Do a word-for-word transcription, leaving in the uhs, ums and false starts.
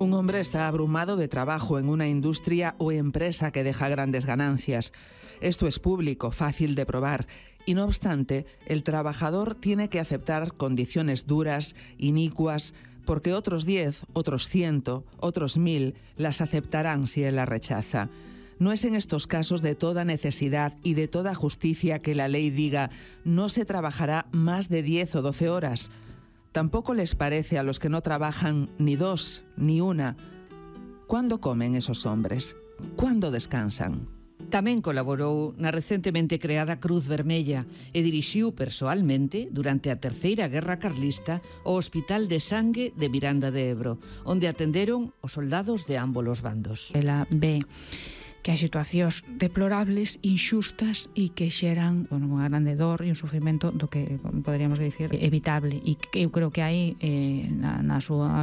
Un hombre está abrumado de trabajo en una industria o empresa que deja grandes ganancias. Esto es público, fácil de probar. Y no obstante, el trabajador tiene que aceptar condiciones duras, inicuas, porque otros diez, otros ciento, otros mil las aceptarán si él las rechaza. No es en estos casos de toda necesidad y de toda justicia que la ley diga no se trabajará más de diez o doce horas. Tampoco les parece a los que no trabajan ni dos, ni una. ¿Cuándo comen esos hombres? ¿Cuándo descansan? Tamén colaborou na recentemente creada Cruz Vermella e dirixiu persoalmente, durante a Terceira Guerra Carlista, o Hospital de Sangue de Miranda de Ebro, onde atenderon os soldados de ambos os bandos. Ela ve que hai situacións deplorables, inxustas e que xeran, bueno, unha grande dor e un sufrimento do que poderíamos dicir evitable, e que eu creo que hai eh, na, na súa